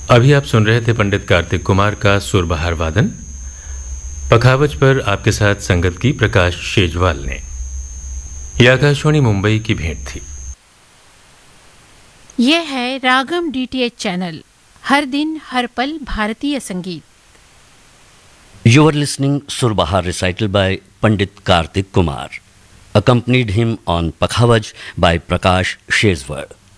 अभी आप सुन रहे थे पंडित कार्तिक कुमार का सुरबहार वादन। पखावज पर आपके साथ संगत की प्रकाश शेजवाल ने। यह आकाशवाणी मुंबई की भेंट थी। यह है रागम डीटीएच चैनल, हर दिन हर पल भारतीय संगीत। You are listening Surbahar recital by Pandit Kartik Kumar. Accompanied him on Pakhavaj by Prakash Shezwar.